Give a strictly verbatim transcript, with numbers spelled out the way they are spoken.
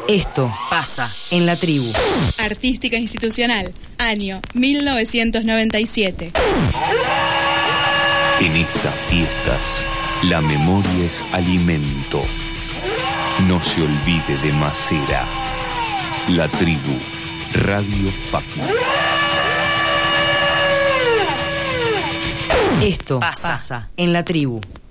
Esto pasa en la tribu. Artística Institucional, año mil novecientos noventa y siete. En estas fiestas, la memoria es alimento. No se olvide de Macera. La tribu, Radio Facu. Esto pasa en la tribu.